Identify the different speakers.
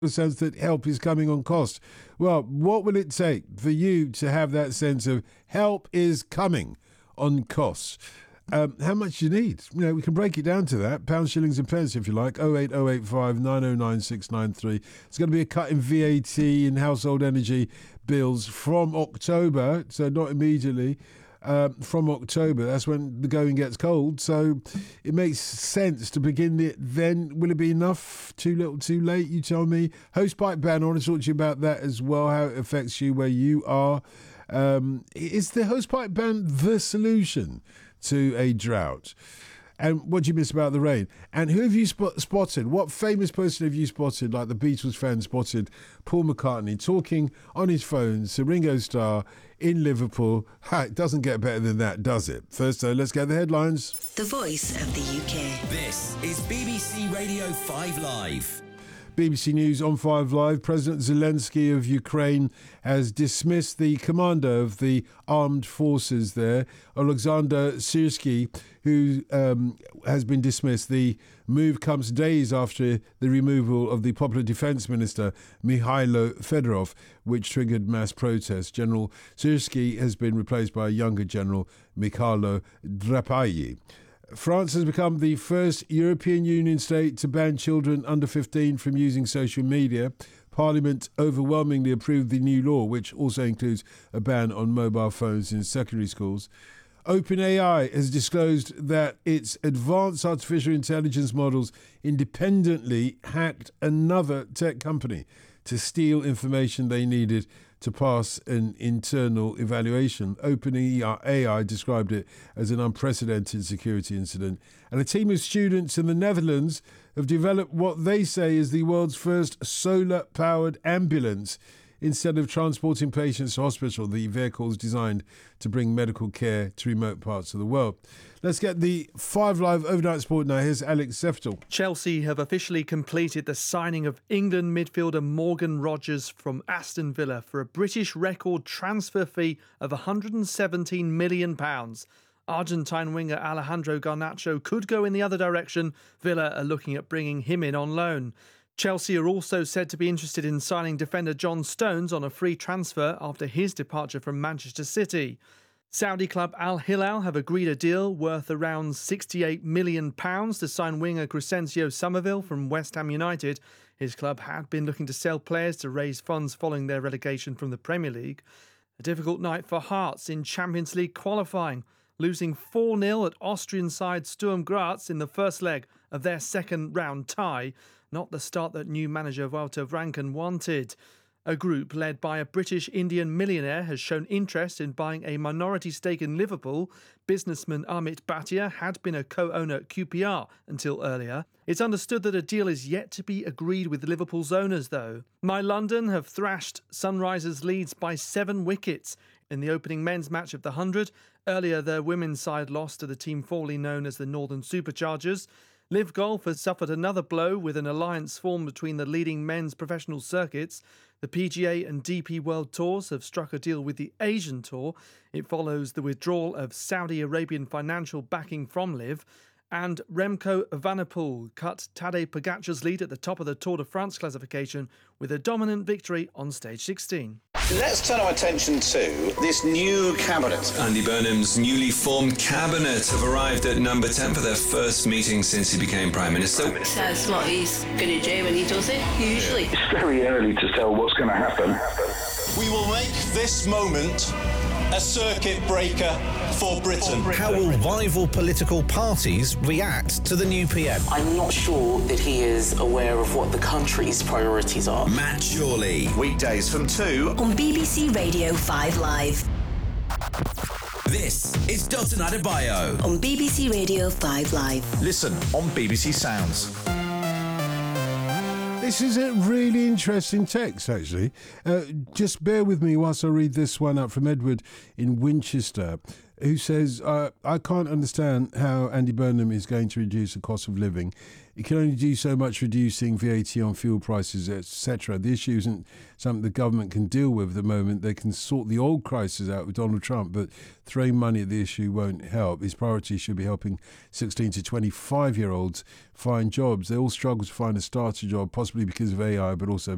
Speaker 1: the sense that help is coming on cost. Well, what will it take for you to have that sense of help is coming on costs? How much do you need? We can break it down to that. Pounds, shillings and pence, if you like. 08085 909 693. It's going to be a cut in VAT in household energy bills from October, so not immediately. From October, that's when the going gets cold, so it makes sense to begin it then. Will it be enough? Too little, too late, you tell me. Hosepipe ban, I want to talk to you about that as well, how it affects you where you are. Is the hosepipe ban the solution to a drought? And what do you miss about the rain? And who have you spotted? What famous person have you spotted, like the Beatles fan spotted Paul McCartney talking on his phone to Ringo Starr in Liverpool? It doesn't get better than that, does it? First, though, let's get the headlines.
Speaker 2: The Voice of the UK.
Speaker 3: This is BBC Radio 5 Live.
Speaker 1: BBC News on 5 Live. President Zelensky of Ukraine has dismissed the commander of the armed forces there, Alexander Syrsky, who has been dismissed. The move comes days after the removal of the popular defence minister, Mikhailo Fedorov, which triggered mass protests. General Syrsky has been replaced by a younger general, Mikhailo Drapayi. France has become the first European Union state to ban children under 15 from using social media. Parliament overwhelmingly approved the new law, which also includes a ban on mobile phones in secondary schools. OpenAI has disclosed that its advanced artificial intelligence models independently hacked another tech company to steal information they needed to pass an internal evaluation. OpenAI described it as an unprecedented security incident. And a team of students in the Netherlands have developed what they say is the world's first solar-powered ambulance. Instead of transporting patients to hospital, the vehicle is designed to bring medical care to remote parts of the world. Let's get the 5 Live overnight sport now. Here's Alex Seftel.
Speaker 4: Chelsea have officially completed the signing of England midfielder Morgan Rogers from Aston Villa for a British record transfer fee of £117 million. Argentine winger Alejandro Garnacho could go in the other direction. Villa are looking at bringing him in on loan. Chelsea are also said to be interested in signing defender John Stones on a free transfer after his departure from Manchester City. Saudi club Al Hilal have agreed a deal worth around £68 million to sign winger Crescencio Somerville from West Ham United. His club had been looking to sell players to raise funds following their relegation from the Premier League. A difficult night for Hearts in Champions League qualifying, losing 4-0 at Austrian side Sturm Graz in the first leg of their second round tie. Not the start that new manager Wouter Franken wanted. A group led by a British-Indian millionaire has shown interest in buying a minority stake in Liverpool. Businessman Amit Bhatia had been a co-owner at QPR until earlier. It's understood that a deal is yet to be agreed with Liverpool's owners, though. My London have thrashed Sunrisers Leeds by 7 wickets in the opening men's match of the 100. Earlier, their women's side lost to the team formerly known as the Northern Superchargers. Liv Golf has suffered another blow with an alliance formed between the leading men's professional circuits. The PGA and DP World Tours have struck a deal with the Asian Tour. It follows the withdrawal of Saudi Arabian financial backing from Liv. And Remco Evenepoel cut Tadej Pogacar's lead at the top of the Tour de France classification with a dominant victory on stage 16.
Speaker 5: Let's turn our attention to this new cabinet.
Speaker 6: Andy Burnham's newly formed cabinet have arrived at number 10 for their first meeting since he became Prime Minister.
Speaker 7: That's what he's going to do when he does it, usually.
Speaker 8: It's very early to tell what's going to happen.
Speaker 5: We will make this moment a circuit breaker for Britain.
Speaker 3: How will rival political parties react to the new PM?
Speaker 9: I'm not sure that he is aware of what the country's priorities are.
Speaker 3: Matt Shawley.
Speaker 5: Weekdays from 2
Speaker 2: On BBC Radio 5 Live.
Speaker 3: This is Dotun Adebayo.
Speaker 2: On BBC Radio 5 Live.
Speaker 10: Listen on BBC Sounds.
Speaker 1: This is a really interesting text, actually. Just bear with me whilst I read this one out from Edward in Winchester, who says, I can't understand how Andy Burnham is going to reduce the cost of living. He can only do so much reducing VAT on fuel prices, etc. The issue isn't something the government can deal with at the moment. They can sort the old crisis out with Donald Trump, but throwing money at the issue won't help. His priority should be helping 16 to 25-year-olds find jobs. They all struggle to find a starter job, possibly because of AI, but also